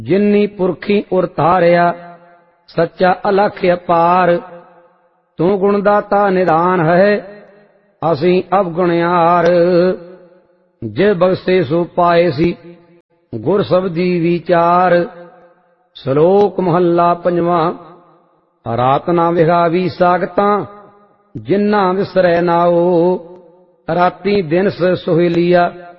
जिन्नी पुरखी उर तारिया सच्चा अलख अपार। तू गुणदाता निदान है असी अवगुणयार। जे बख्शे सो पाए सी गुर सबदी विचार। श्लोक महला पंजवा। रात ना विहावी सागता जिन्ना विसरै नाओ। राती दिन सोहेलिया